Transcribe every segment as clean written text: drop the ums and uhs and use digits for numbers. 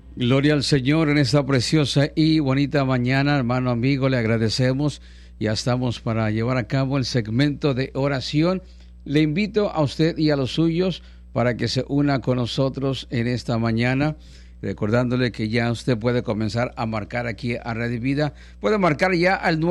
Gloria al Señor en esta preciosa y bonita mañana, hermano amigo, le agradecemos. Ya estamos para llevar a cabo el segmento de oración. Le invito a usted y a los suyos para que se una con nosotros en esta mañana, recordándole que ya usted puede comenzar a marcar aquí a Radio Vida. Puede marcar ya al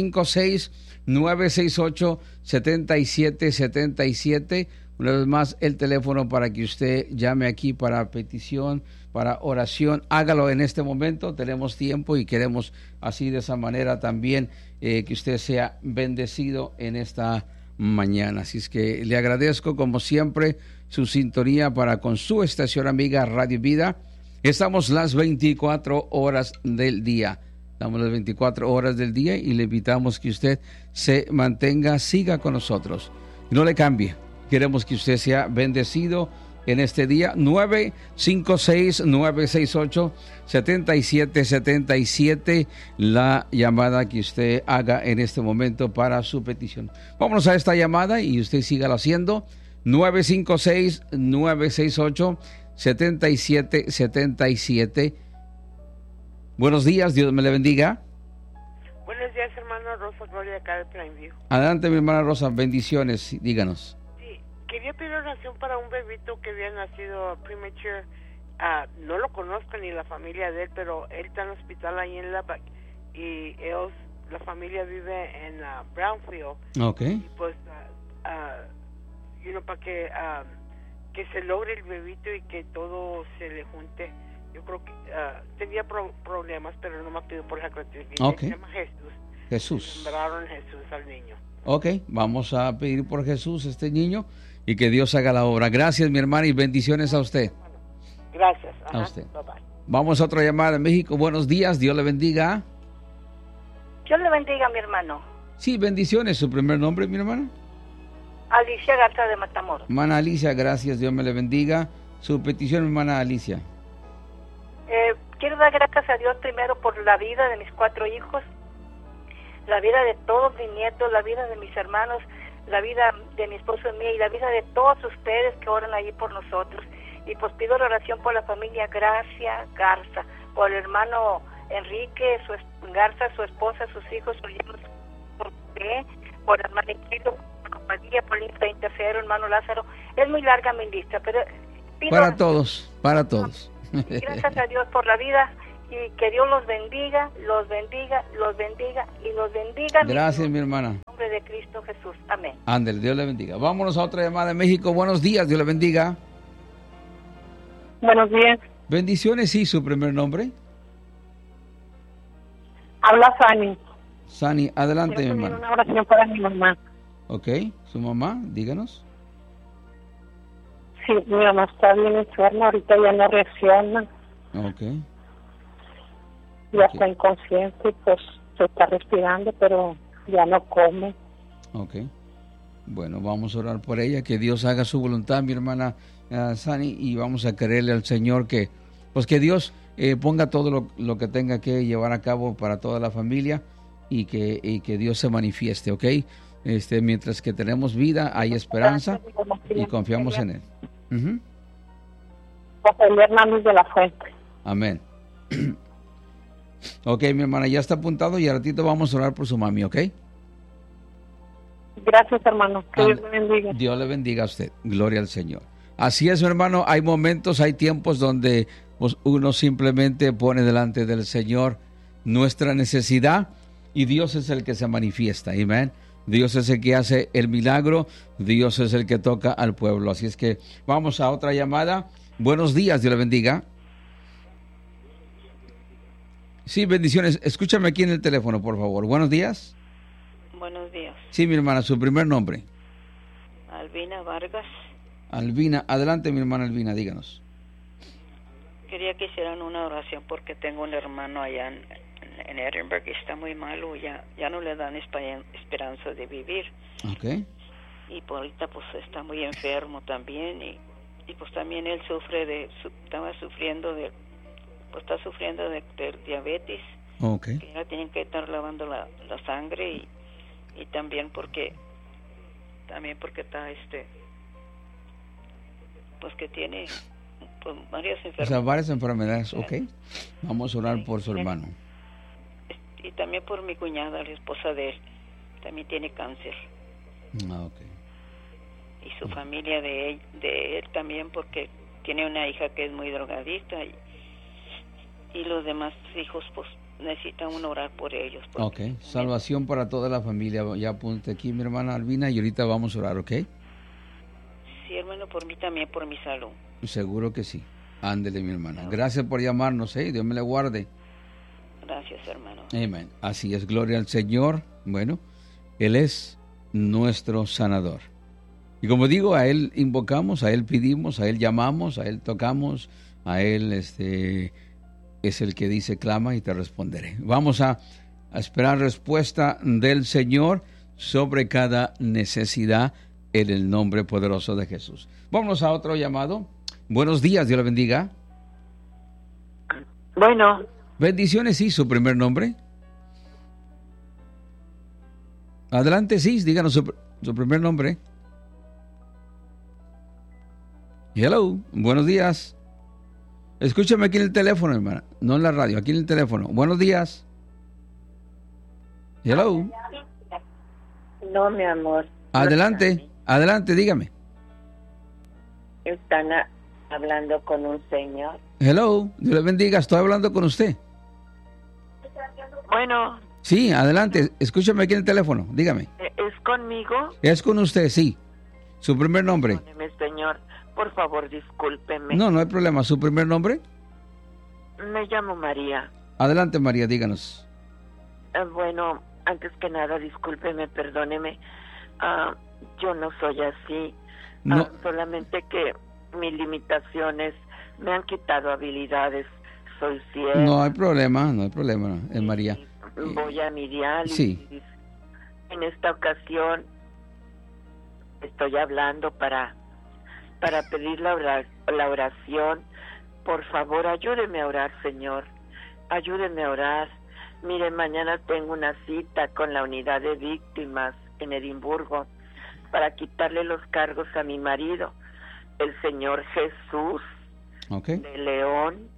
956-968-7777. Una vez más, el teléfono para que usted llame aquí para petición, para oración. Hágalo en este momento, tenemos tiempo y queremos así de esa manera también que usted sea bendecido en esta mañana. Así es que le agradezco como siempre su sintonía para con su estación amiga Radio Vida. Estamos las 24 horas del día. Estamos las 24 horas del día y le invitamos que usted se mantenga, siga con nosotros. No le cambie. Queremos que usted sea bendecido en este día. 956-968-7777, la llamada que usted haga en este momento para su petición. Vámonos a esta llamada y usted sígalo haciendo. 956-968-7777. Buenos días, Dios me le bendiga. Buenos días, hermano Rosa Gloria, acá de Plainview. Adelante, mi hermana Rosa, bendiciones, díganos. Quería pedir oración para un bebito que había nacido premature. No lo conozco ni la familia de él, pero él está en el hospital ahí en Lubbock y la familia vive en Brownfield. Okay. Y pues, para que se logre el bebito y que todo se le junte. Yo creo que tenía problemas, pero no me pido por la gratificación. Okay. Se llama Jesús. Jesús. Nombraron Jesús al niño. Ok, vamos a pedir por Jesús este niño y que Dios haga la obra. Gracias, mi hermana, y bendiciones a usted. Gracias. A usted. Bye bye. Vamos a otra llamada de México. Buenos días, Dios le bendiga. Dios le bendiga, mi hermano. Sí, bendiciones. ¿Su primer nombre, mi hermana? Alicia Garza de Matamoros. Hermana Alicia, gracias, Dios me le bendiga. Su petición, hermana Alicia. Quiero dar gracias a Dios primero por la vida de mis 4 hijos, la vida de todos mis nietos, la vida de mis hermanos, la vida de mi esposo y mía y la vida de todos ustedes que oran allí por nosotros. Y pues pido la oración por la familia Gracia Garza, por el hermano Enrique Garza, su esposa, sus hijos, sus hijos, por el hermano Enrique, por María, por el tercero, hermano Lázaro. Es muy larga mi lista, pero pido para todos. Gracias a Dios por la vida y que Dios los bendiga, los bendiga, los bendiga y los bendiga. Gracias, mi hermana. En nombre de Cristo Jesús. Amén. Ándale, Dios le bendiga. Vámonos a otra llamada de México. Buenos días, Dios le bendiga. Buenos días. Bendiciones, sí, su primer nombre. Habla Sani. Sani, adelante, mi hermana. Una oración para mi mamá. Ok, su mamá, díganos. Sí, mi mamá está bien enferma, ahorita ya no reacciona. Ok. Ya está inconsciente, pues se está respirando, pero ya no come. Ok. Bueno, vamos a orar por ella, que Dios haga su voluntad, mi hermana Sani, y vamos a creerle al Señor que Dios ponga todo lo que tenga que llevar a cabo para toda la familia y que Dios se manifieste, ¿ok? Mientras que tenemos vida, hay esperanza y confiamos en Él. José Hernández de la Fuente. Amén. Ok, mi hermana, ya está apuntado y a ratito vamos a orar por su mami, ¿ok? Gracias, hermano. Que Dios le bendiga. Dios le bendiga a usted. Gloria al Señor. Así es, mi hermano. Hay momentos, hay tiempos donde uno simplemente pone delante del Señor nuestra necesidad y Dios es el que se manifiesta. Amén. Dios es el que hace el milagro. Dios es el que toca al pueblo. Así es que vamos a otra llamada. Buenos días, Dios le bendiga. Sí, bendiciones. Escúchame aquí en el teléfono, por favor. Buenos días. Buenos días. Sí, mi hermana, su primer nombre. Albina Vargas. Albina, adelante, mi hermana Albina, díganos. Quería que hicieran una oración porque tengo un hermano allá en Edinburgh que está muy malo, ya no le dan esperanza de vivir. Okay. Y por ahorita pues está muy enfermo también y pues también él está sufriendo de diabetes. Okay. Que ya tienen que estar lavando la sangre y también porque está pues que tiene por varias O enfermedades. sea, varias enfermedades, ok. Vamos a orar por su hermano. Y también por mi cuñada, la esposa de él. También tiene cáncer. Ok. Y su familia de él también, porque tiene una hija que es muy drogadicta. Y los demás hijos, pues, necesitan uno orar por ellos. Ok. Salvación para toda la familia. Ya apunte aquí, mi hermana Albina, y ahorita vamos a orar, ¿ok? Sí, hermano, por mí también, por mi salud. Seguro que sí. Ándele, mi hermana. Gracias por llamarnos, Dios me le guarde. Gracias, hermano. Amén. Así es, gloria al Señor. Bueno, Él es nuestro sanador. Y como digo, a Él invocamos, a Él pedimos, a Él llamamos, a Él tocamos, a Él es el que dice, clama y te responderé. Vamos a esperar respuesta del Señor sobre cada necesidad en el nombre poderoso de Jesús. Vamos a otro llamado. Buenos días, Dios le bendiga. Bueno. Bendiciones, sí, su primer nombre. Adelante, sí, díganos su primer nombre. Hello, buenos días. Escúchame aquí en el teléfono, hermana, no en la radio, aquí en el teléfono. Buenos días. Hello. No, mi amor. Adelante, adelante, dígame. Están hablando con un señor. Hello, Dios le bendiga, estoy hablando con usted. Bueno. Sí, adelante, escúchame aquí en el teléfono, dígame. ¿Es conmigo? Es con usted, sí. Su primer nombre. Perdóneme, señor, por favor, discúlpeme. No hay problema. ¿Su primer nombre? Me llamo María. Adelante, María, díganos. Bueno, antes que nada, discúlpeme, perdóneme. Yo no soy así. No. Solamente que mis limitaciones me han quitado habilidades. Soy ciega. No hay problema, María. Voy a mi diálisis. Sí. En esta ocasión estoy hablando para pedir la oración. Por favor, ayúdeme a orar, Señor. Ayúdeme a orar. Mire, mañana tengo una cita con la unidad de víctimas en Edimburgo para quitarle los cargos a mi marido, el señor Jesús de León.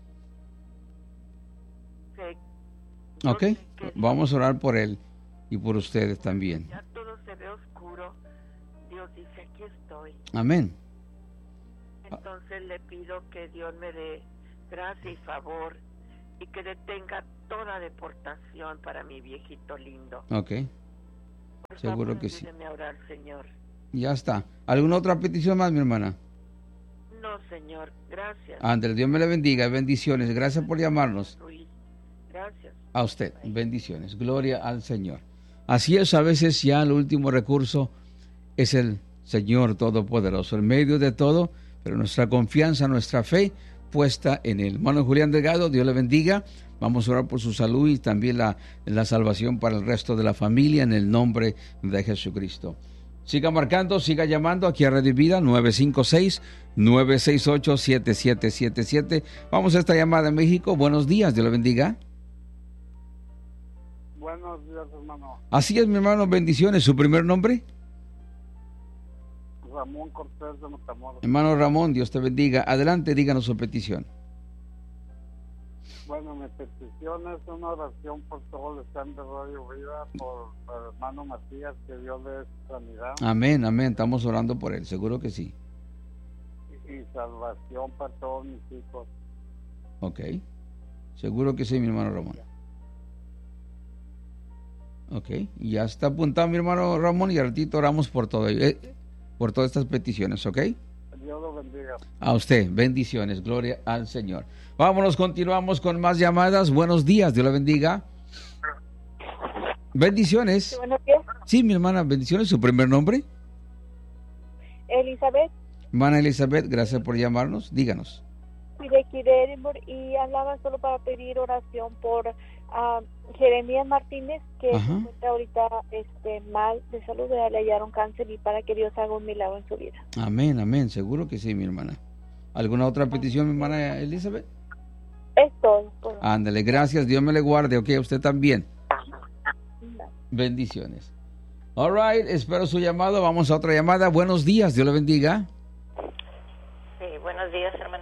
Ok, vamos a orar por él y por ustedes también. Ya todo se ve oscuro. Dios dice, aquí estoy. Amén. Entonces le pido que Dios me dé gracia y favor y que detenga toda deportación para mi viejito lindo. Ok, por seguro favor, que sí. ayúdeme a orar, Señor. Ya está. ¿Alguna otra petición más, mi hermana? No, Señor, gracias. Andrés, Dios me le bendiga, bendiciones. Gracias por llamarnos. Gracias. A usted, bendiciones. Gloria al Señor. Así es, a veces ya el último recurso es el Señor Todopoderoso, en medio de todo, pero nuestra confianza, nuestra fe puesta en Él. Hermano Julián Delgado, Dios le bendiga. Vamos a orar por su salud y también la salvación para el resto de la familia en el nombre de Jesucristo. Siga marcando, siga llamando aquí a Radio Vida 956-968-7777. Vamos a esta llamada en México. Buenos días, Dios le bendiga. Buenos días, hermano. Así es, mi hermano, bendiciones. ¿Su primer nombre? Ramón Cortés de Matamoros. Hermano Ramón, Dios te bendiga. Adelante, díganos su petición. Bueno, mi petición es una oración por todos los que están de Radio Vida, por el hermano Matías, que Dios le dé sanidad. Amén, amén. Estamos orando por él, seguro que sí. Y salvación para todos mis hijos. Ok. Seguro que sí, mi hermano Ramón. Ok. Ya está apuntado mi hermano Ramón y al ratito oramos por todo, por todas estas peticiones, ¿ok? Dios lo bendiga. A usted, bendiciones, gloria al Señor. Vámonos, continuamos con más llamadas. Buenos días, Dios la bendiga. Bendiciones. Buenos días. Sí, mi hermana, bendiciones. ¿Su primer nombre? Elizabeth. Hermana Elizabeth, gracias por llamarnos. Díganos. Soy de aquí de Edinburgh y hablaba solo para pedir oración por Jeremías Martínez, que se encuentra ahorita mal de salud, le hallaron cáncer, y para que Dios haga un milagro en su vida. Amén, amén, seguro que sí, mi hermana. ¿Alguna otra petición, mi hermana Elizabeth? Es todo. Ándale, gracias, Dios me le guarde, ok, a usted también. Bendiciones. All right, espero su llamado, vamos a otra llamada. Buenos días, Dios le bendiga. Sí, buenos días, hermano.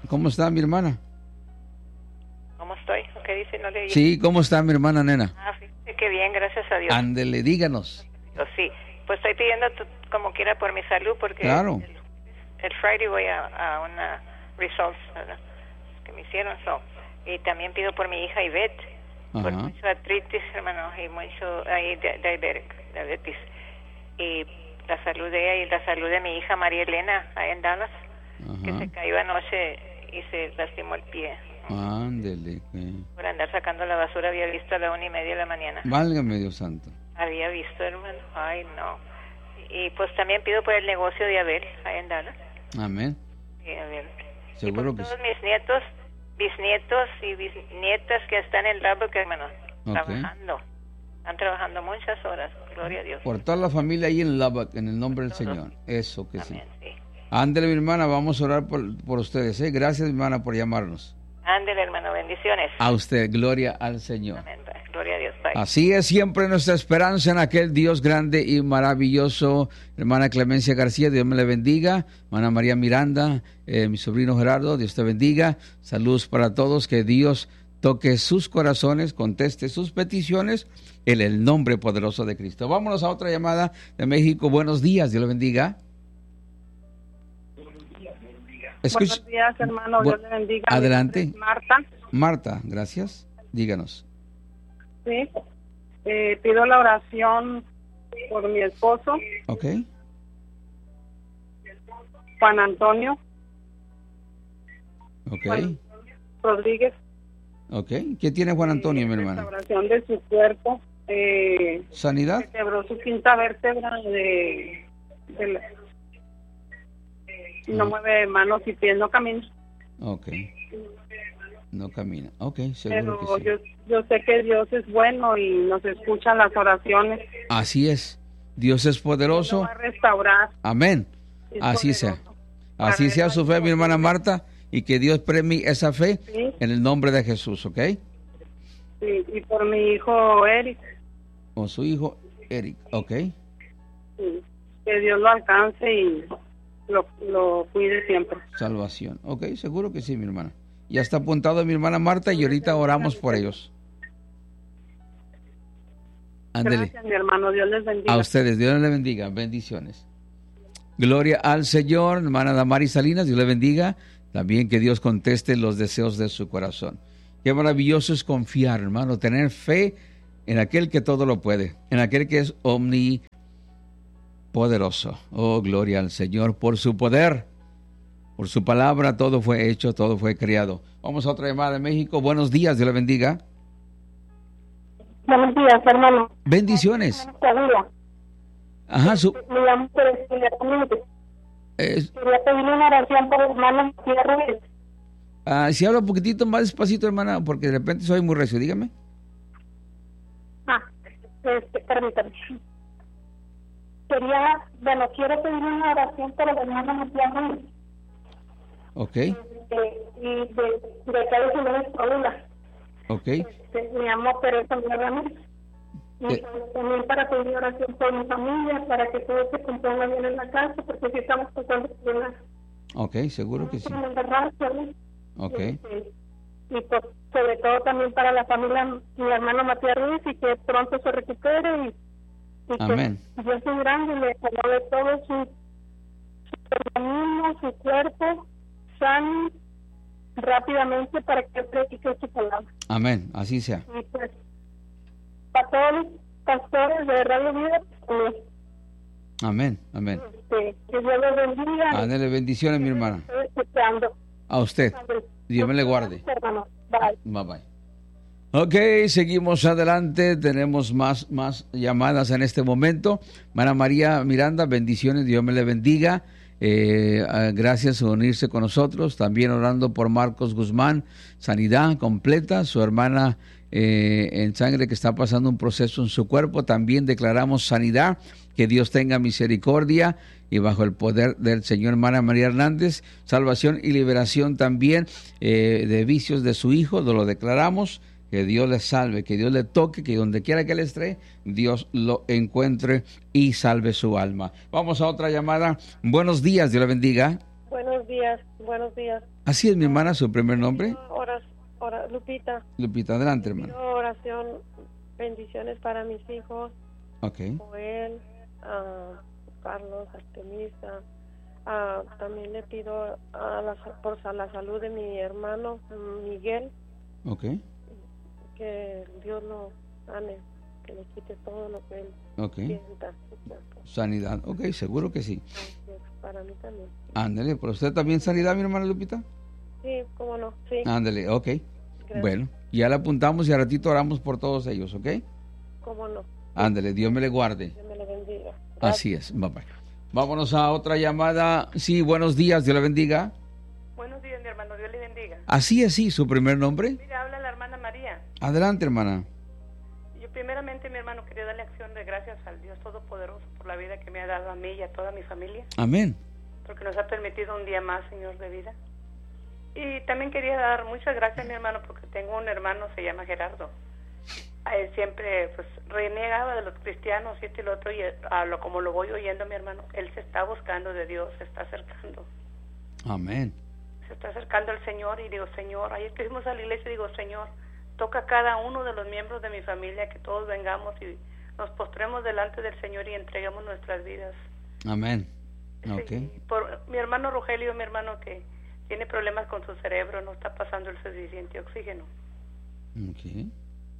¿Cómo está mi hermana? ¿Cómo estoy? ¿Qué dice? No le oí. Sí, ¿cómo está mi hermana, nena? Fíjate que bien, gracias a Dios. Ándele, díganos. Sí, pues estoy pidiendo como quiera por mi salud, porque claro. el Friday voy a una results, ¿verdad?, que me hicieron. Y también pido por mi hija Ivette, por mucho artritis, hermano, y mucho diabetes. Y la salud de ella y la salud de mi hija María Elena, ahí en Dallas, que se cayó anoche y se lastimó el pie. Ándele. Por andar sacando la basura, había visto a la 1:30 de la mañana. Válgame Dios santo. Había visto, hermano. Ay, no. Y pues también pido por el negocio de Abel, ahí en Dallas. Amén. Sí, Abel. Seguro y por que todos mis nietos, bisnietos y bisnietas que están en Lubbock, hermano, trabajando. Están trabajando muchas horas, gloria a Dios. Por toda la familia ahí en Lubbock, en el nombre del Señor. Eso que Amén, sí. sí. Ándele, mi hermana, vamos a orar por ustedes. Gracias, mi hermana, por llamarnos. Ándele, hermano, bendiciones. A usted, gloria al Señor. Amén, gloria a Dios. Bye. Así es siempre nuestra esperanza en aquel Dios grande y maravilloso. Hermana Clemencia García, Dios me le bendiga. Hermana María Miranda, mi sobrino Gerardo, Dios te bendiga. Saludos para todos, que Dios toque sus corazones, conteste sus peticiones en el nombre poderoso de Cristo. Vámonos a otra llamada de México. Buenos días, Dios le bendiga. Buenos días, hermano, Dios le bendiga. Adelante. Marta. Marta, gracias. Díganos. Sí, pido la oración por mi esposo. Ok. Juan Antonio. Ok. Juan Rodríguez. Ok. ¿Qué tiene Juan Antonio, mi hermana? Restauración de su cuerpo. ¿Sanidad? Se quebró su quinta vértebra no mueve manos y pies, no camina. Ok. No camina. Ok, seguro pero que sí. Yo sé que Dios es bueno y nos escucha las oraciones. Así es. Dios es poderoso. Dios lo va a restaurar. Amén. Así sea. Así sea su fe, mi hermana Marta, y que Dios premie esa fe en el nombre de Jesús, ¿ok? Sí, y por mi hijo Eric. O su hijo Eric, ¿ok? Sí, que Dios lo alcance y lo cuide siempre. Salvación. Ok, seguro que sí, mi hermana. Ya está apuntado mi hermana Marta y ahorita oramos por ellos. Ándele. Gracias, mi hermano. Dios les bendiga. A ustedes, Dios les bendiga. Bendiciones. Gloria al Señor, hermana Damaris Salinas, Dios le bendiga. También que Dios conteste los deseos de su corazón. Qué maravilloso es confiar, hermano, tener fe en aquel que todo lo puede, en aquel que es omnipoderoso. Oh, gloria al Señor por su poder. Por su palabra todo fue hecho, todo fue creado. Vamos a otra llamada de México. Buenos días, Dios le bendiga. Buenos días, hermano. Bendiciones. Ajá, Me llamo Cecilia Ramírez. Quería pedirle una oración por hermano Matías Ruiz. Si habla un poquitito más despacito, hermana, porque de repente soy muy recio, dígame. Permítame. Quiero pedirle una oración por el hermano Matías Ruiz. Ok. Y de Calle Jiménez Paula. Ok. Me llamo Teresa Ramírez. Y también para pedir oración por mi familia, para que todo se componga bien en la casa, porque si estamos pasando por una... Ok, seguro que sí. Ok. Y pues, sobre todo también para la familia, mi hermano Matías Ruiz, y que pronto se recupere y amén. Que Dios es grande y le acomode todo su organismo, su cuerpo, sano rápidamente para que predique su palabra. Amén, así sea. Y pues, para todos los pastores de Radio Vida, pues, amén, amén. Que Dios les bendiga. Ándale, bendiciones, mi hermana. Estoy escuchando. A usted. Dios me le guarde. Hermano. Bye. Bye, bye. Ok, seguimos adelante. Tenemos más llamadas en este momento. Hermana María Miranda, bendiciones. Dios me le bendiga. Gracias por unirse con nosotros. También orando por Marcos Guzmán, sanidad completa. Su hermana en sangre que está pasando un proceso en su cuerpo. También declaramos sanidad. Que Dios tenga misericordia y bajo el poder del Señor. Hermana María Hernández, salvación y liberación también de vicios de su hijo. Lo declaramos. Que Dios le salve, que Dios le toque, que donde quiera que él esté, Dios lo encuentre y salve su alma. Vamos a otra llamada. Buenos días, Dios le bendiga. Buenos días, buenos días. Así es, mi hermana, su primer nombre. Lupita. Lupita, adelante, hermana. Pido oración, bendiciones para mis hijos. Okay. Joel, Carlos, Artemisa. También le pido por la salud de mi hermano Miguel. Okay. Que Dios lo sane, que le quite todo lo que él sienta. Sanidad, ok, seguro que sí. Para mí también. Ándale, ¿por usted también sanidad, mi hermana Lupita? Sí, cómo no, sí. Ándale, ok. Gracias. Bueno, ya le apuntamos y a ratito oramos por todos ellos, ¿ok? Cómo no. Ándale, Dios me le guarde. Dios me le bendiga. Gracias. Así es, bye bye. Vámonos a otra llamada. Sí, buenos días, Dios le bendiga. Buenos días, mi hermano, Dios le bendiga. Así es, sí, su primer nombre. Mira, habla la hermana María. Adelante, hermana. Yo primeramente, mi hermano, quería darle acción de gracias al Dios Todopoderoso por la vida que me ha dado a mí y a toda mi familia. Amén. Porque nos ha permitido un día más, Señor, de vida. Y también quería dar muchas gracias, mi hermano, porque tengo un hermano, se llama Gerardo. A él siempre, pues, renegaba de los cristianos y esto y lo otro, y como lo voy oyendo, mi hermano, él se está buscando de Dios, se está acercando. Amén. Se está acercando al Señor y digo, Señor, ayer que fuimos a la iglesia, digo, Señor, toca a cada uno de los miembros de mi familia, que todos vengamos y nos postremos delante del Señor y entreguemos nuestras vidas. Amén. Sí, Okay. por mi hermano Rogelio, mi hermano que tiene problemas con su cerebro, no está pasando el suficiente oxígeno. Okay.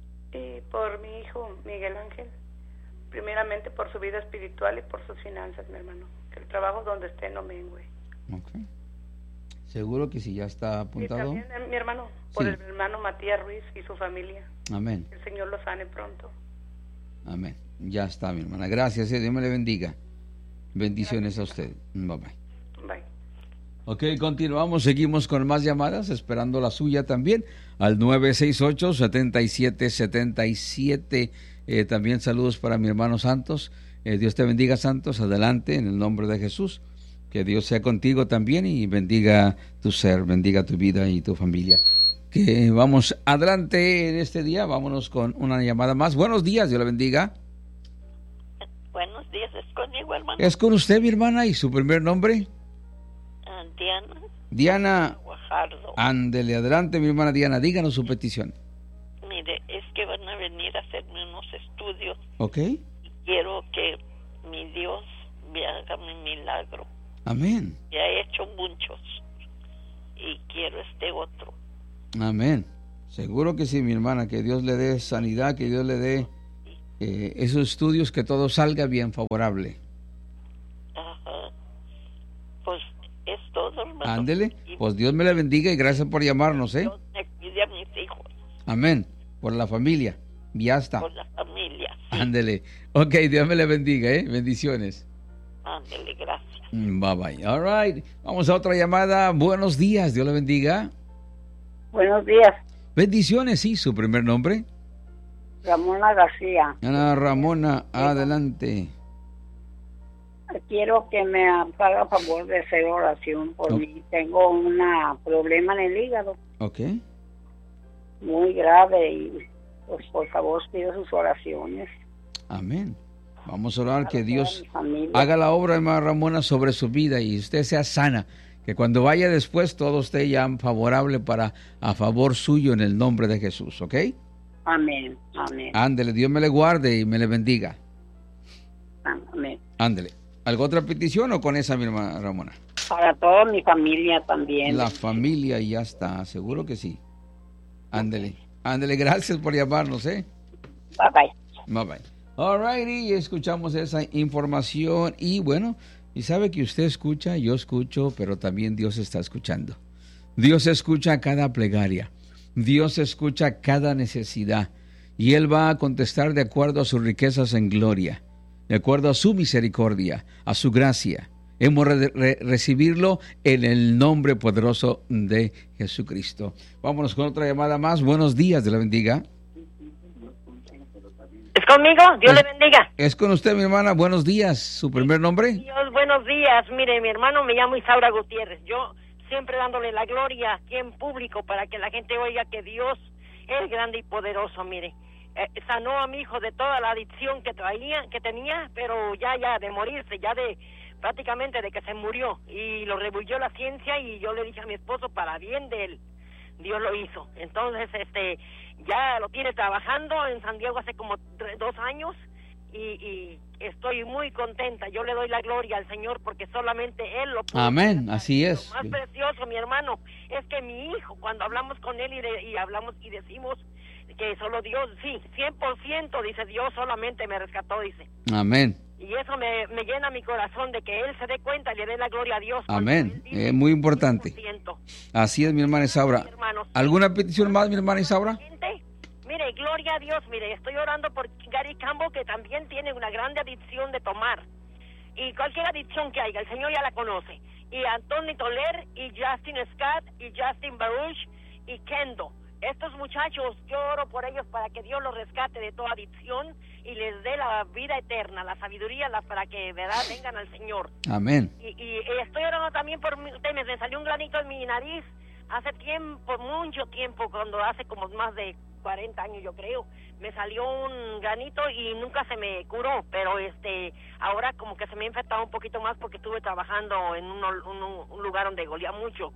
Y por mi hijo Miguel Ángel, primeramente por su vida espiritual y por sus finanzas, mi hermano, que el trabajo donde esté no mengue. Okay. Seguro que sí, ya está apuntado. Y también mi hermano, por sí. el hermano Matías Ruiz y su familia. Amén. Que el Señor lo sane pronto. Amén. Ya está, mi hermana. Gracias, Dios me le bendiga. Bendiciones a usted. Bye bye. Bye. Ok, continuamos, seguimos con más llamadas, esperando la suya también, al 968-7777. También saludos para mi hermano Santos. Dios te bendiga, Santos, adelante, en el nombre de Jesús. Que Dios sea contigo también y bendiga tu ser, bendiga tu vida y tu familia. Que vamos adelante en este día, vámonos con una llamada más. Buenos días, Dios la bendiga. Buenos días, ¿es conmigo, hermano? Es con usted, mi hermana, y su primer nombre. Diana. Diana. Guajardo. Ándele, adelante, mi hermana Diana, díganos su petición. Mire, es que van a venir a hacerme unos estudios. Ok. Y quiero que mi Dios me haga mi milagro. Amén. Ya he hecho muchos y quiero otro. Amén. Seguro que sí, mi hermana, que Dios le dé sanidad, que Dios le dé esos estudios, que todo salga bien favorable. Ajá. Pues es todo, hermano. Ándele, pues Dios me le bendiga y gracias por llamarnos, ¿eh? Dios me cuide a mis hijos. Amén. Por la familia. Ya está. Por la familia. Sí. Ándele. Ok, Dios me le bendiga, ¿eh? Bendiciones. Ándele, gracias. Bye bye. All right. Vamos a otra llamada. Buenos días. Dios le bendiga. Buenos días. Bendiciones, sí. ¿Su primer nombre? Ramona García. Ana Ramona, adelante. Quiero que me haga favor de hacer oración por mí. Tengo un problema en el hígado. Ok. Muy grave y pues por favor pido sus oraciones. Amén. Vamos a orar que Dios haga la obra, hermana Ramona, sobre su vida y usted sea sana. Que cuando vaya después todo esté ya favorable a favor suyo en el nombre de Jesús, ¿ok? Amén, amén. Ándele, Dios me le guarde y me le bendiga. Amén. Ándele. ¿Alguna otra petición o con esa, mi hermana Ramona? Para toda mi familia también. La familia ya está, seguro que sí. Ándele. Ándele, gracias por llamarnos, ¿eh? Bye bye. Bye bye. Alrighty, escuchamos esa información y bueno, y sabe que usted escucha, yo escucho, pero también Dios está escuchando. Dios escucha cada plegaria, Dios escucha cada necesidad y Él va a contestar de acuerdo a sus riquezas en gloria, de acuerdo a su misericordia, a su gracia. Hemos recibirlo en el nombre poderoso de Jesucristo. Vámonos con otra llamada más. Buenos días, Dios la bendiga. ¿Es conmigo? Dios le bendiga. Es con usted, mi hermana. Buenos días. ¿Su primer nombre? Dios, buenos días. Mire, mi hermano me llamo Isaura Gutiérrez. Yo siempre dándole la gloria aquí en público para que la gente oiga que Dios es grande y poderoso. Mire, sanó a mi hijo de toda la adicción que tenía, pero ya de morirse, ya de prácticamente de que se murió, y lo revolvió la ciencia, y yo le dije a mi esposo, para bien de él, Dios lo hizo. Entonces, ya lo tiene trabajando en San Diego hace como 2 años, y estoy muy contenta. Yo le doy la gloria al Señor porque solamente Él lo puede. Amén, así es. Lo más precioso, mi hermano, es que mi hijo, cuando hablamos con él y hablamos y decimos que solo Dios, sí, 100%, dice Dios solamente me rescató, dice. Amén. Y eso me llena mi corazón de que él se dé cuenta y le dé la gloria a Dios. Amén. Es muy importante. 100%. Así es, mi hermana Isaura. ¿Alguna petición más, mi hermana Isaura? Mire, gloria a Dios, mire, estoy orando por Gary Campbell, que también tiene una grande adicción de tomar. Y cualquier adicción que haya, el Señor ya la conoce. Y Anthony Toler, y Justin Scott, y Justin Baruch, y Kendo. Estos muchachos, yo oro por ellos para que Dios los rescate de toda adicción y les dé la vida eterna, la sabiduría, para que, ¿verdad?, vengan al Señor. Amén. Y estoy orando también por usted. Me salió un granito en mi nariz hace tiempo, mucho tiempo, cuando hace como más de 40 años, yo creo, me salió un granito y nunca se me curó, pero ahora como que se me ha infectado un poquito más porque estuve trabajando en un lugar donde golía mucho,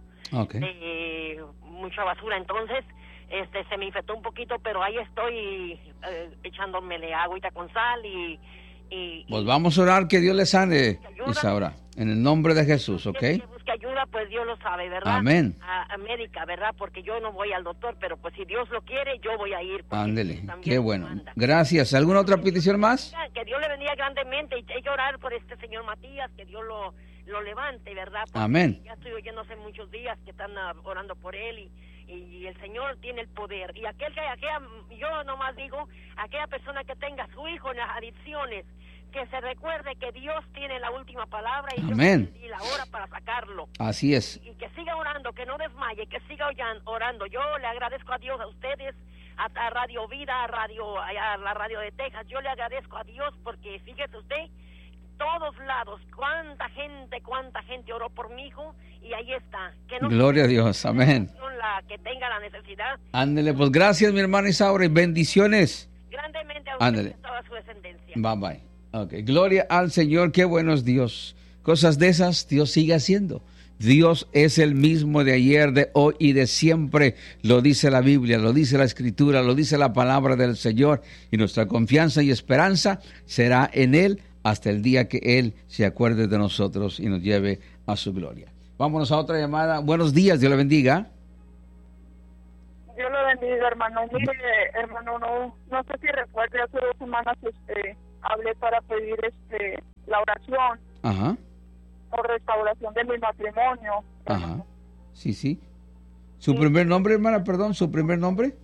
mucha basura. Entonces se me infectó un poquito, pero ahí estoy echándomele agüita con sal y pues vamos a orar que Dios le sane, Isaura, en el nombre de Jesús, ¿ok? Que busque ayuda, pues Dios lo sabe, ¿verdad? Amén. A médica, ¿verdad? Porque yo no voy al doctor, pero pues si Dios lo quiere, yo voy a ir. Ándele, qué bueno. Gracias. ¿Alguna otra petición más? Que Dios le bendiga grandemente, y hay que orar por este señor Matías, que Dios lo levante, ¿verdad? Porque amén. Ya estoy oyendo hace muchos días que están orando por él, y el Señor tiene el poder. Y yo nomás digo, aquella persona que tenga a su hijo en las adicciones, que se recuerde que Dios tiene la última palabra y amén. Y la hora para sacarlo. Así es. Y que siga orando, que no desmaye, que siga orando. Yo le agradezco a Dios, a ustedes, a Radio Vida, a la radio de Texas. Yo le agradezco a Dios porque fíjese usted, todos lados, cuánta gente oró por mi hijo, y ahí está. Que no gloria a Dios, amén. Que tenga la necesidad. Ándele, pues gracias, mi hermana Isaura, y bendiciones. Grandemente a usted y a toda su descendencia. Bye bye. Okay. Gloria al Señor, qué bueno es Dios. Cosas de esas Dios sigue haciendo. Dios es el mismo de ayer, de hoy y de siempre. Lo dice la Biblia, lo dice la Escritura, lo dice la palabra del Señor. Y nuestra confianza y esperanza será en Él hasta el día que Él se acuerde de nosotros y nos lleve a su gloria. Vámonos a otra llamada. Buenos días, Dios le bendiga. Dios lo bendiga, hermano. Mire, hermano, no sé si recuerde, hace 2 semanas hablé para pedir la oración. Ajá. Por restauración de mi matrimonio. Ajá. Sí. ¿Su primer nombre, hermana? Perdón, ¿su primer nombre?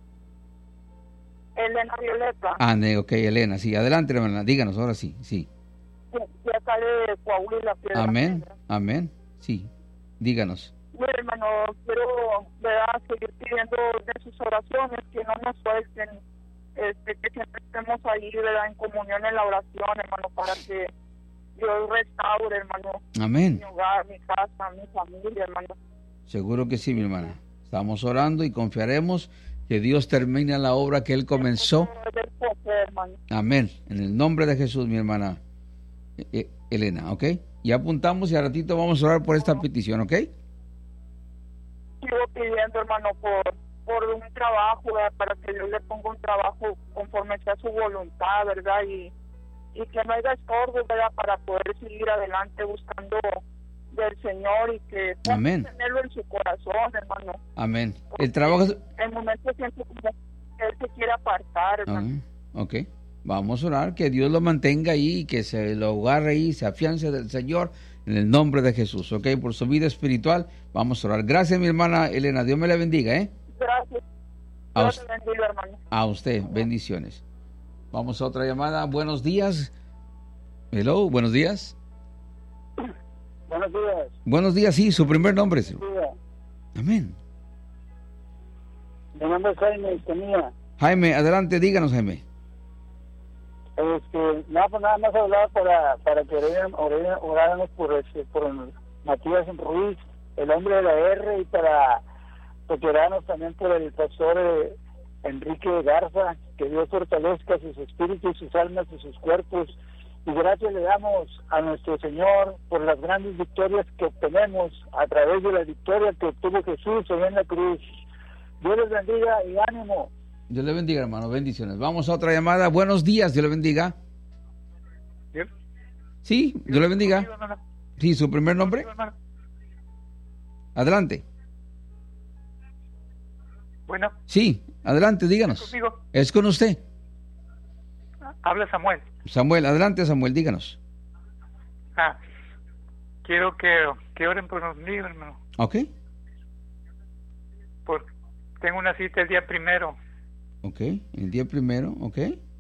Elena Violeta. Ok, Elena, sí. Adelante, hermana, díganos, ahora sí. De acá de Coahuila, Piedra amén, Negra. Amén, sí. Díganos. Mire, hermano, quiero, ¿verdad?, seguir pidiendo de sus oraciones, que no nos suelten, que siempre estemos ahí, ¿verdad?, en comunión en la oración, hermano, para que Dios restaure, hermano. Amén. Mi hogar, mi casa, mi familia, hermano. Seguro que sí, mi hermana. Estamos orando y confiaremos que Dios termine la obra que Él comenzó. Amén. En el nombre de Jesús, mi hermana Elena, ¿ok? Ya apuntamos y a ratito vamos a orar por esta petición, ¿ok? Sigo pidiendo, hermano, por un trabajo, ¿verdad?, para que Dios le ponga un trabajo conforme sea su voluntad, ¿verdad? Y que no haya estorbo, ¿verdad?, para poder seguir adelante buscando del Señor, y que amén, tenerlo en su corazón, hermano. Amén. El trabajo es... El momento siempre como que Él se quiere apartar, hermano. Ok. Vamos a orar que Dios lo mantenga ahí, que se lo agarre ahí, se afiance del Señor en el nombre de Jesús, ok, por su vida espiritual. Vamos a orar. Gracias, mi hermana Elena. Dios me la bendiga, Gracias. Dios te bendiga, hermano. A usted, bendiciones. Vamos a otra llamada. Buenos días. Hello, buenos días. Buenos días. Buenos días, sí, su primer nombre. Amén. Mi nombre es Jaime Tenía. Jaime, adelante, díganos, Jaime. Pues nada más hablar para que oráramos por Matías Ruiz, el hombre de la R, y para que oráramos también por el pastor Enrique Garza, que Dios fortalezca sus espíritus, sus almas y sus cuerpos, Y gracias le damos a nuestro Señor por las grandes victorias que obtenemos a través de la victoria que obtuvo Jesús en la cruz. Dios les bendiga y ánimo. Dios le bendiga, hermano. Bendiciones. Vamos a otra llamada. Buenos días. Dios le bendiga. ¿Bien? Sí, Dios le bendiga. Sí, ¿su primer nombre? Adelante. Bueno. Sí, adelante, díganos. ¿Es conmigo? Es con usted. Habla Samuel. Samuel, adelante, Samuel, díganos. Quiero que oren por mí, hermano. Ok. Tengo una cita el día 1. Ok, el día 1, ok.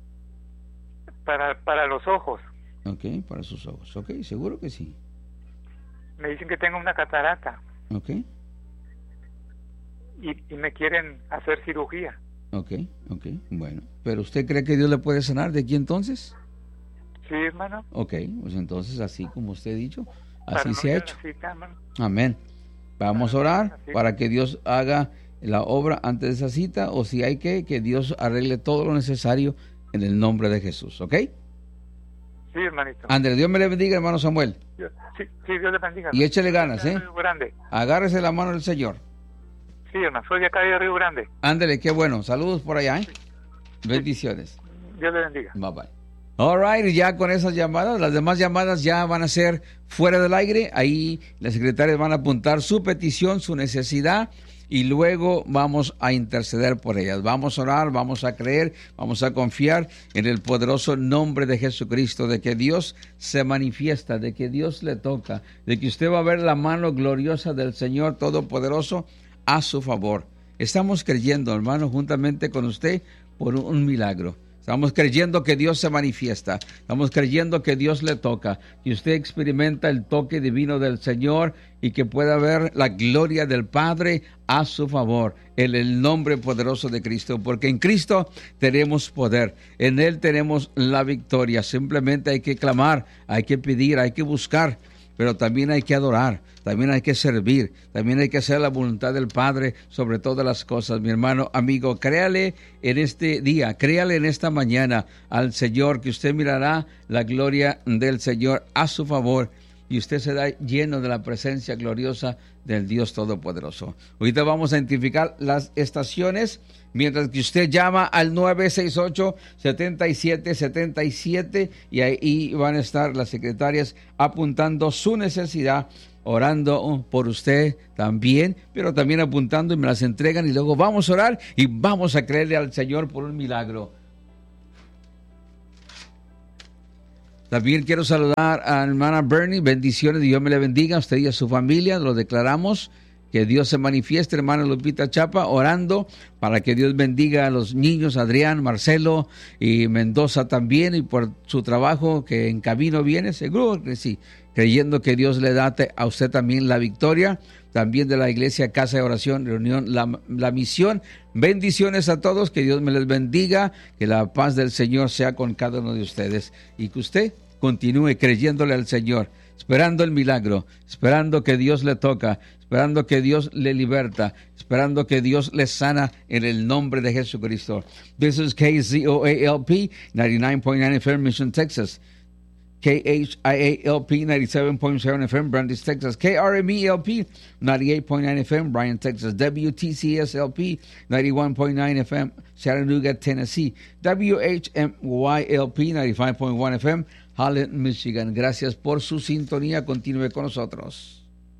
Para los ojos. Ok, para sus ojos. Ok, seguro que sí. Me dicen que tengo una catarata. Ok. Y me quieren hacer cirugía. Ok, bueno. ¿Pero usted cree que Dios le puede sanar de aquí entonces? Sí, hermano. Ok, pues entonces así como usted ha dicho, así se ha hecho. Cita, amén. Vamos a orar para que Dios haga la obra antes de esa cita, o si hay que Dios arregle todo lo necesario en el nombre de Jesús, ¿ok? Sí, hermanito. Andrés, Dios me le bendiga, hermano Samuel. Sí, Dios le bendiga. Y échele ganas, Río Grande. Agárrese la mano del Señor. Sí, hermano, soy de acá de Río Grande. Ándele, qué bueno. Saludos por allá, ¿eh? Bendiciones. Dios le bendiga. Bye bye. All right, ya con esas llamadas, las demás llamadas ya van a ser fuera del aire. Ahí las secretarias van a apuntar su petición, su necesidad, y luego vamos a interceder por ellas. Vamos a orar, vamos a creer, vamos a confiar en el poderoso nombre de Jesucristo, de que Dios se manifiesta, de que Dios le toca, de que usted va a ver la mano gloriosa del Señor Todopoderoso a su favor. Estamos creyendo, hermano, juntamente con usted, por un milagro. Estamos creyendo que Dios se manifiesta. Estamos creyendo que Dios le toca. Que usted experimenta el toque divino del Señor y que pueda ver la gloria del Padre a su favor. En el nombre poderoso de Cristo. Porque en Cristo tenemos poder. En Él tenemos la victoria. Simplemente hay que clamar, hay que pedir, hay que buscar. Pero también hay que adorar, también hay que servir, también hay que hacer la voluntad del Padre sobre todas las cosas. Mi hermano, amigo, créale en este día, créale en esta mañana al Señor, que usted mirará la gloria del Señor a su favor y usted será lleno de la presencia gloriosa del Dios Todopoderoso. Ahorita vamos a identificar las estaciones, mientras que usted llama al 968-7777 y ahí van a estar las secretarias apuntando su necesidad, orando por usted también, pero también apuntando y me las entregan y luego vamos a orar y vamos a creerle al Señor por un milagro. También quiero saludar a hermana Bernie, bendiciones, Dios me le bendiga a usted y a su familia, lo declaramos, que Dios se manifieste, hermana Lupita Chapa, orando para que Dios bendiga a los niños, Adrián, Marcelo y Mendoza también, y por su trabajo que en camino viene, seguro que sí, creyendo que Dios le da a usted también la victoria, también de la iglesia Casa de Oración, Reunión, la Misión. Bendiciones a todos, que Dios me les bendiga, que la paz del Señor sea con cada uno de ustedes y que usted continúe creyéndole al Señor, esperando el milagro, esperando que Dios le toca, esperando que Dios le liberta, esperando que Dios le sana en el nombre de Jesucristo. This is KZOALP 99.9 FM, Mission, Texas. KHIALP 97.7 FM, Brandis, Texas. KRMELP 98.9 FM, Bryan, Texas. WTCSLP 91.9 FM, Chattanooga, Tennessee. WHMYLP 95.1 FM, Holland, Michigan. Gracias por su sintonía. Continúe con nosotros.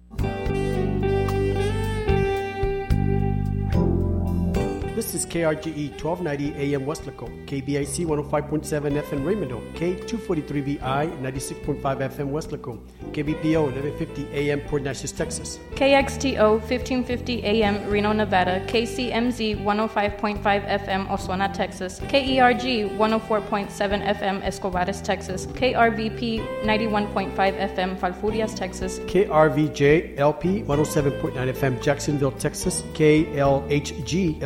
This is KRGE 1290 AM Westlaco, KBIC 105.7 FM Raymond, K243VI 96.5 FM Westlaco, KBPO 1150 AM Port Neches, Texas, KXTO 1550 AM Reno, Nevada, KCMZ 105.5 FM Osuna, Texas, KERG 104.7 FM Escobares, Texas, KRVP 91.5 FM Falfurrias, Texas, KRVJ LP 107.9 FM Jacksonville, Texas, KLHG LP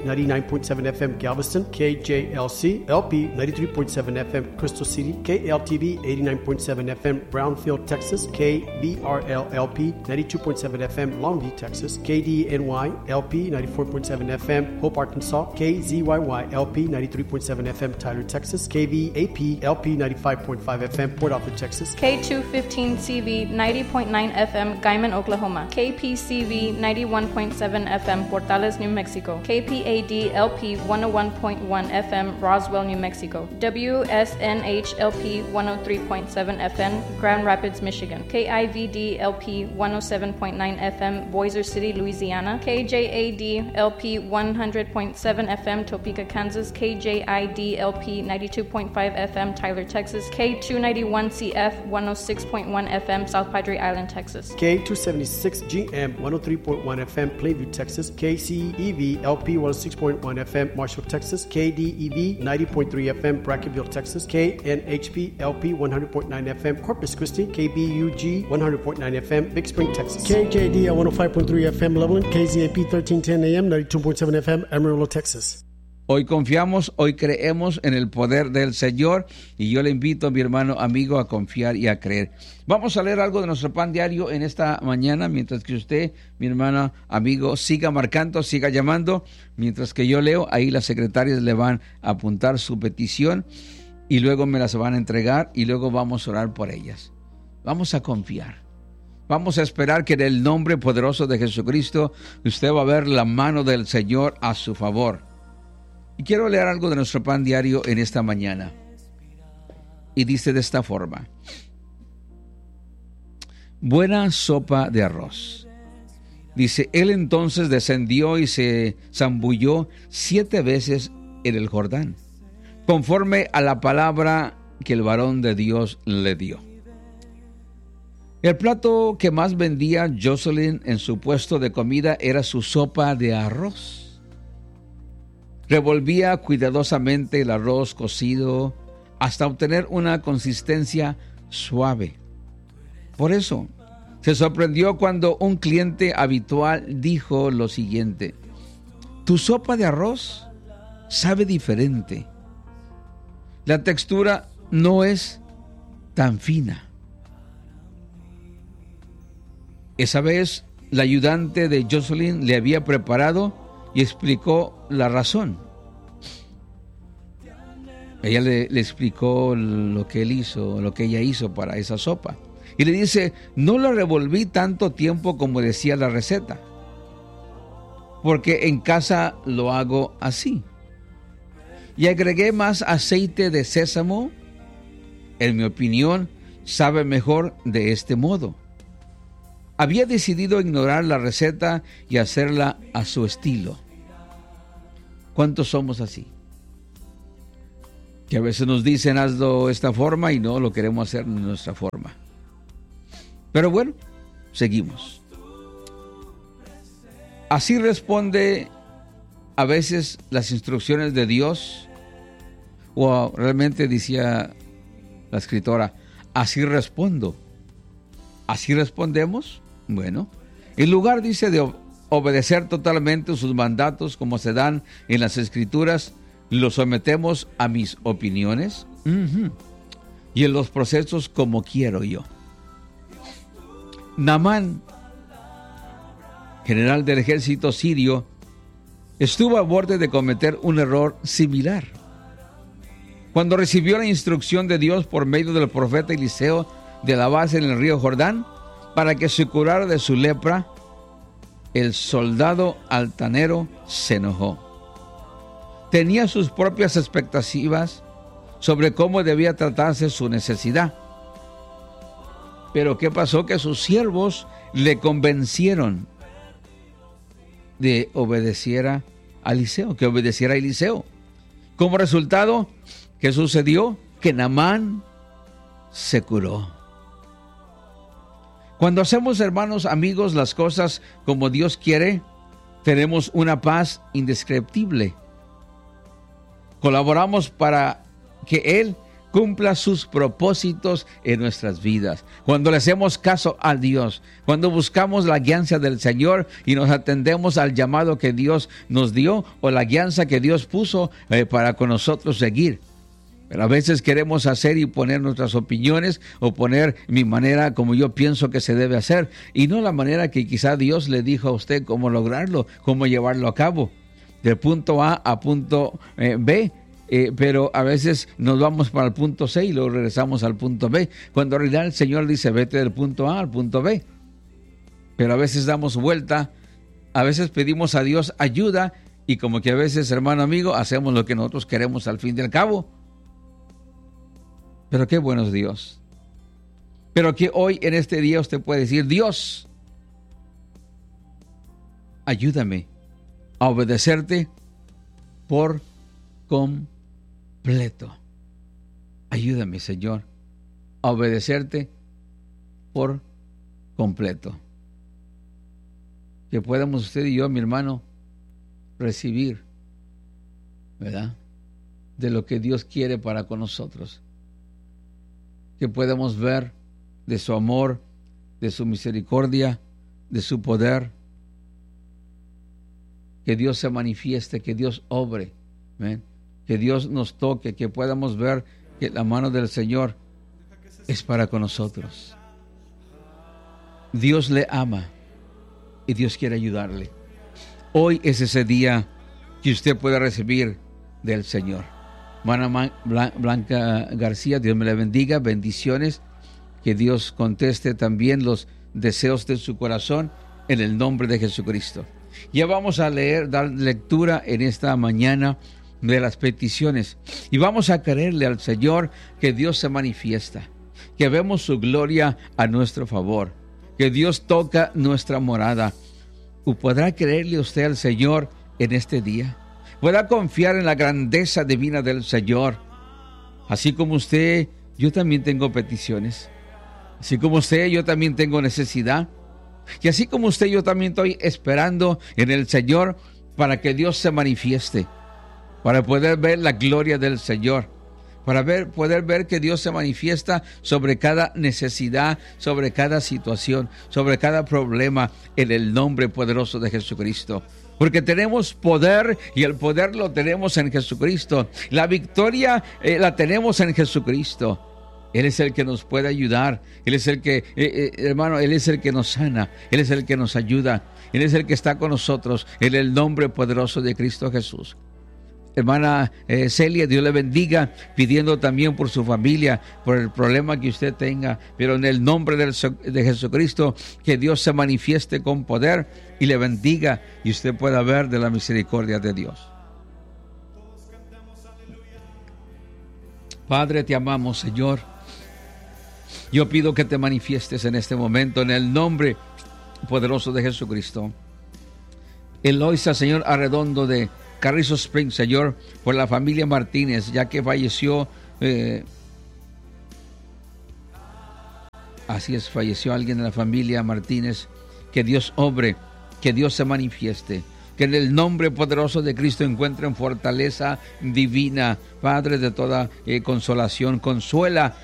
99.7 FM Galveston, KJLC LP 93.7 FM Crystal City, KLTV 89.7 FM Brownfield, Texas, KBRL LP 92.7 FM Longview, Texas, KDNY LP 94.7 FM Hope, Arkansas, KZYY LP 93.7 FM Tyler, Texas, KVAP LP 95.5 FM Port Arthur, Texas, K215CV 90.9 FM Guyman, Oklahoma, KPCV 91.7 FM Portales, New Mexico, KPAD LP 101.1 FM Roswell, New Mexico, WSNH LP 103.7 FM Grand Rapids, Michigan, KIVD LP 107.9 FM Bossier City, Louisiana, KJAD LP 100.7 FM Topeka, Kansas, KJID LP 92.5 FM Tyler, Texas, K291CF 106.1 FM South Padre Island, Texas, K276GM 103.1 FM Plainview, Texas, KCEV LP 106.1 FM Marshall, Texas, KDEV 90.3 FM Brackenville, Texas, KNHP LP 100.9 FM Corpus Christi, KBUG 100.9 FM Big Spring, Texas, KJD 105.3 FM Levelland, KZAP 1310 AM 92.7 FM Amarillo, Texas. Hoy confiamos, hoy creemos en el poder del Señor y yo le invito a mi hermano amigo a confiar y a creer. Vamos a leer algo de nuestro pan diario en esta mañana, mientras que usted, mi hermano amigo, siga marcando, siga llamando. Mientras que yo leo, ahí las secretarias le van a apuntar su petición y luego me las van a entregar y luego vamos a orar por ellas. Vamos a confiar. Vamos a esperar que en el nombre poderoso de Jesucristo usted va a ver la mano del Señor a su favor. Y quiero leer algo de nuestro pan diario en esta mañana. Y dice de esta forma: buena sopa de arroz. Dice, él entonces descendió y se zambulló 7 veces en el Jordán, conforme a la palabra que el varón de Dios le dio. El plato que más vendía Jocelyn en su puesto de comida era su sopa de arroz. Revolvía cuidadosamente el arroz cocido hasta obtener una consistencia suave. Por eso, se sorprendió cuando un cliente habitual dijo lo siguiente: tu sopa de arroz sabe diferente. La textura no es tan fina. Esa vez, la ayudante de Jocelyn le había preparado y explicó la razón. Ella le explicó lo que ella hizo para esa sopa. Y le dice, no la revolví tanto tiempo como decía la receta, porque en casa lo hago así. Y agregué más aceite de sésamo. En mi opinión, sabe mejor de este modo. Había decidido ignorar la receta y hacerla a su estilo. ¿Cuántos somos así? Que a veces nos dicen, hazlo de esta forma y no lo queremos hacer de nuestra forma. Pero bueno, seguimos. Así responde a veces las instrucciones de Dios, o realmente decía la escritora, así respondo. ¿Así respondemos? Bueno, en lugar, dice, de obedecer totalmente sus mandatos como se dan en las Escrituras, lo sometemos a mis opiniones y en los procesos como quiero yo. Naamán, general del ejército sirio, estuvo a borde de cometer un error similar. Cuando recibió la instrucción de Dios por medio del profeta Eliseo de lavarse en el río Jordán para que se curara de su lepra, el soldado altanero se enojó. Tenía sus propias expectativas sobre cómo debía tratarse su necesidad. Pero ¿qué pasó? Que sus siervos le convencieron de obedeciera a Eliseo, que obedeciera a Eliseo. Como resultado, ¿qué sucedió? Que Naamán se curó. Cuando hacemos, hermanos, amigos, las cosas como Dios quiere, tenemos una paz indescriptible. Colaboramos para que Él cumpla sus propósitos en nuestras vidas. Cuando le hacemos caso a Dios, cuando buscamos la guianza del Señor y nos atendemos al llamado que Dios nos dio o la guianza que Dios puso para con nosotros seguir. Pero a veces queremos hacer y poner nuestras opiniones o poner mi manera como yo pienso que se debe hacer y no la manera que quizá Dios le dijo a usted cómo lograrlo, cómo llevarlo a cabo. Del punto A a punto B, pero a veces nos vamos para el punto C y luego regresamos al punto B, cuando en realidad el Señor dice vete del punto A al punto B. Pero a veces damos vuelta, a veces pedimos a Dios ayuda y como que a veces, hermano amigo, hacemos lo que nosotros queremos al fin y al cabo. Pero qué bueno es Dios. Pero que hoy en este día usted puede decir, Dios, ayúdame a obedecerte por completo. Ayúdame, Señor, a obedecerte por completo. Que podamos usted y yo, mi hermano, recibir, ¿verdad?, de lo que Dios quiere para con nosotros. Que podamos ver de su amor, de su misericordia, de su poder. Que Dios se manifieste, que Dios obre, ¿ven?, que Dios nos toque, que podamos ver que la mano del Señor es para con nosotros. Dios le ama y Dios quiere ayudarle. Hoy es ese día que usted puede recibir del Señor. Hermana Blanca García, Dios me la bendiga, bendiciones, que Dios conteste también los deseos de su corazón en el nombre de Jesucristo. Ya vamos a dar lectura en esta mañana de las peticiones y vamos a creerle al Señor que Dios se manifiesta, que vemos su gloria a nuestro favor, que Dios toca nuestra morada. ¿Podrá creerle usted al Señor en este día? ¿Podrá confiar en la grandeza divina del Señor? Así como usted, yo también tengo peticiones. Así como usted, yo también tengo necesidad. Y así como usted, yo también estoy esperando en el Señor para que Dios se manifieste, para poder ver la gloria del Señor, para poder ver que Dios se manifiesta sobre cada necesidad, sobre cada situación, sobre cada problema, en el nombre poderoso de Jesucristo. Porque tenemos poder y el poder lo tenemos en Jesucristo. La victoria la tenemos en Jesucristo. Él es el que nos puede ayudar. Él es el que, hermano, Él es el que nos sana. Él es el que nos ayuda. Él es el que está con nosotros en el nombre poderoso de Cristo Jesús. Hermana Celia, Dios le bendiga, pidiendo también por su familia, por el problema que usted tenga, pero en el nombre de Jesucristo, que Dios se manifieste con poder y le bendiga y usted pueda ver de la misericordia de Dios. Padre, te amamos, Señor. Yo pido que te manifiestes en este momento en el nombre poderoso de Jesucristo. Eloisa, Señor, Arredondo de Carrizo Springs, Señor, por la familia Martínez, ya que falleció, falleció alguien de la familia Martínez. Que Dios obre, que Dios se manifieste, que en el nombre poderoso de Cristo encuentren fortaleza divina. Padre de toda consolación, consuela